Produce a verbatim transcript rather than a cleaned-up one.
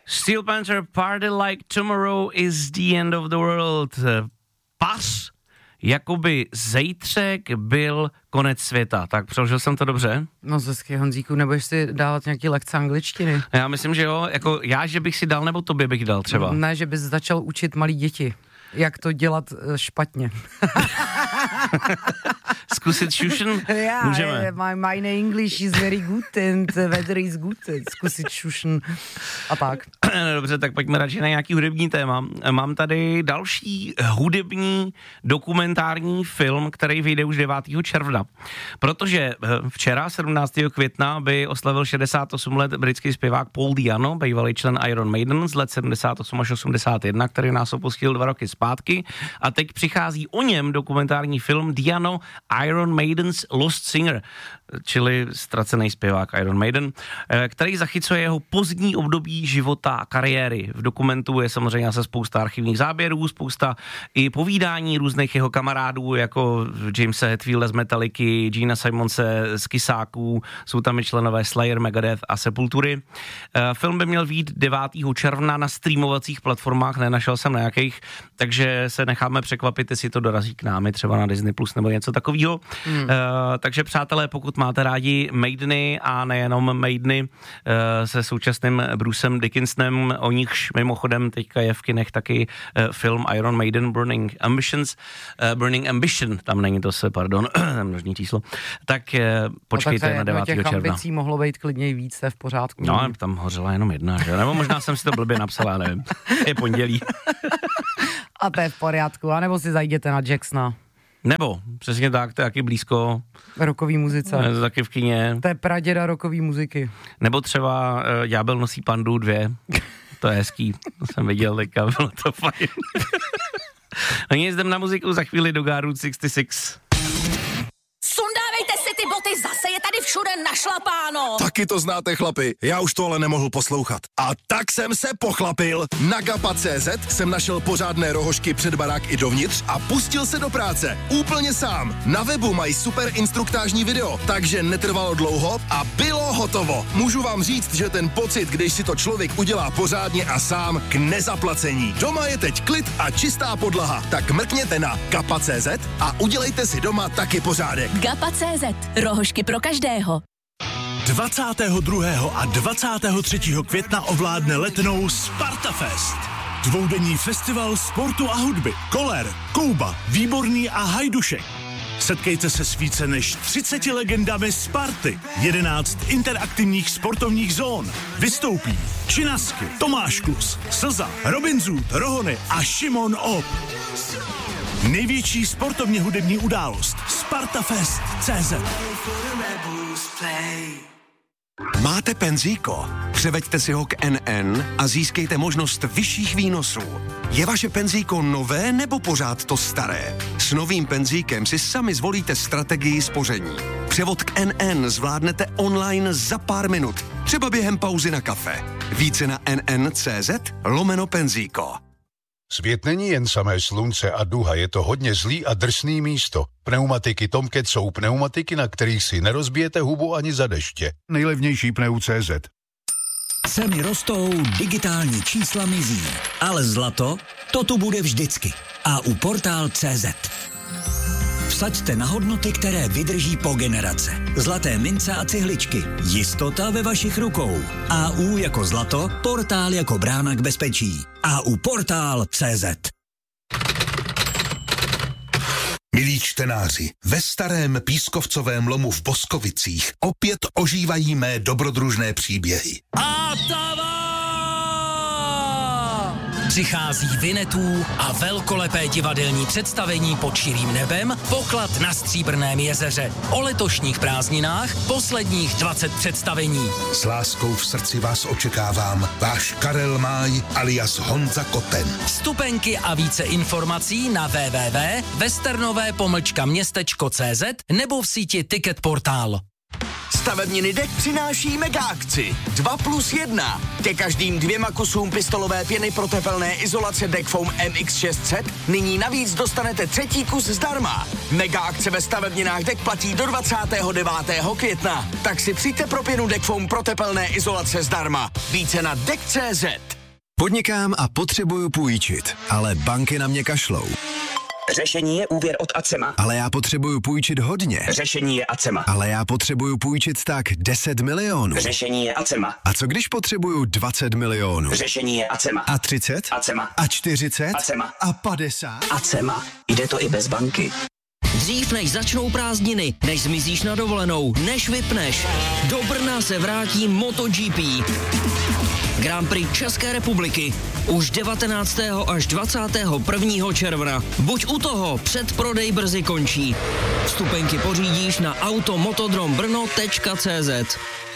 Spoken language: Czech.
Steel Panther, Party Like Tomorrow is the End of the World. Pas, jakoby zejtřek byl konec světa. Tak přeložil jsem to dobře? No zesky, Honzíku, nebudeš si dávat nějaký lekce angličtiny? Já myslím, že jo, jako já, že bych si dal, nebo tobě bych dal třeba. Ne, že bys začal učit malý děti, jak to dělat špatně. Zkusit šušen? Yeah, můžeme. My, my English is very good and weather is good. Zkusit šušen a tak. Dobře, tak pojďme radši na nějaký hudební téma. Mám tady další hudební dokumentární film, který vyjde už devátého června. Protože včera, sedmnáctého května, by oslavil šedesát osm let britský zpěvák Paul Di'Anno, bývalý člen Iron Maiden z let sedmdesát osm až osmdesát jedna, který nás opustil dva roky zpátky. A teď přichází o něm dokumentární film Di'Anno Iron Maiden's Lost Singer, čili ztracený zpěvák Iron Maiden, který zachycuje jeho pozdní období života a kariéry. V dokumentu je samozřejmě zase spousta archivních záběrů, spousta i povídání různých jeho kamarádů, jako Jamesa Hetfielda z Metallicy, Gina Simonse z Kisáků, jsou tam i členové Slayer, Megadeth a Sepultury. Film by měl vyjít devátého června na streamovacích platformách, nenašel jsem na jakých, takže se necháme překvapit, jestli to dorazí k námi, třeba na Disney Plus nebo něco takového. Hmm. Uh, takže přátelé, pokud máte rádi Maideny a nejenom Maideny uh, se současným Brucem Dickinsonem, o nichž mimochodem teďka je v kinech taky uh, film Iron Maiden Burning Ambitions, uh, Burning Ambition, tam není to se, pardon, množný číslo, tak uh, počkejte no, tak na devátého června. Těch ambicí mohlo být klidně víc, to je v pořádku. No, tam hořela jenom jedna, že? Nebo možná jsem si to blbě napsala, nevím. Je pondělí. A to je v pořádku, anebo si zajděte na Jacksona. Nebo, přesně tak, to je taky blízko. Rokový muzice. Je to taky v kině. To je praděda rokový muziky. Nebo třeba uh, Ďábel nosí pandu dvě. To je hezký, to jsem viděl, teďka bylo to fajn. Oni jdem na muziku za chvíli do Gáru šedesát šest. Sundávejte si ty boty, zase je tady všude našlapáno. Taky to znáte, chlapi, já už to ale nemohl poslouchat. A tak jsem se pochlapil. Na gapa tečka cé zet jsem našel pořádné rohožky před barák i dovnitř a pustil se do práce. Úplně sám. Na webu mají super instruktážní video, takže netrvalo dlouho a bylo hotovo. Můžu vám říct, že ten pocit, když si to člověk udělá pořádně a sám, k nezaplacení. Doma je teď klid a čistá podlaha, tak mrkněte na gapa tečka cé zet a udělejte si doma taky pořádek. gapa tečka cé zet. Rohožky pro každého. dvacátého druhého a dvacátého třetího května ovládne Letnou Spartafest. Dvoudenní festival sportu a hudby. Koller, Kouba, Výborný a Hajdušek. Setkejte se s více než třiceti legendami Sparty. jedenáct interaktivních sportovních zón. Vystoupí Činasky, Tomáš Klus, Slza, Robin Zůd, Rohony a Šimon Op. Největší sportovně hudební událost Spartafest tečka cé zet. Máte penzíko? Převeďte si ho k N N a získejte možnost vyšších výnosů. Je vaše penzíko nové nebo pořád to staré? S novým penzíkem si sami zvolíte strategii spoření. Převod k N N zvládnete online za pár minut, třeba během pauzy na kafe. Více na N N tečka cé zet lomeno penzíko. Svět není jen samé slunce a duha, je to hodně zlý a drsný místo. Pneumatiky Tomcat jsou pneumatiky, na kterých si nerozbijete hubu ani za deště. Nejlevnější pneu tečka cé zet. Ceny rostou, digitální čísla mizí, ale zlato, to tu bude vždycky. A u portál tečka cé zet. Vsaďte na hodnoty, které vydrží po generace. Zlaté mince a cihličky. Jistota ve vašich rukou. A U jako zlato, portál jako brána k bezpečí. A u portál tečka cé zet. Milí čtenáři, ve starém pískovcovém lomu v Boskovicích opět ožívají mé dobrodružné příběhy. A tava! Přichází Vinetů a velkolepé divadelní představení pod širým nebem, poklad na Stříbrném jezeře. O letošních prázdninách posledních dvacet představení. S láskou v srdci vás očekávám, váš Karel Máj alias Honza Koten. Vstupenky a více informací na w w w tečka westernové pomlčka městečko tečka cé zet nebo v síti Ticket Portál. Stavebniny Dek přináší mega akci dva plus jedna. Ke každým dvěma kusům pistolové pěny pro tepelné izolace Dekfoam M X šest set nyní navíc dostanete třetí kus zdarma. Mega akce ve stavebninách Dek platí do dvacátého devátého května. Tak si přijďte pro pěnu Dekfoam pro tepelné izolace zdarma. Více na Dek tečka cé zet. Podnikám a potřebuju půjčit, ale banky na mě kašlou. Řešení je úvěr od Acema. Ale já potřebuju půjčit hodně. Řešení je Acema. Ale já potřebuju půjčit tak deset milionů. Řešení je Acema. A co když potřebuju dvacet milionů? Řešení je Acema. A třicet? Acema. A čtyřicet? Acema. A padesát? Acema. Jde to i bez banky. Dřív než začnou prázdniny, než zmizíš na dovolenou, než vypneš, do Brna se vrátí MotoGP. Grand Prix České republiky už devatenáctého až dvacátého prvního června. Buď u toho, předprodej brzy končí. Vstupenky pořídíš na automotodrombrno tečka cé zet.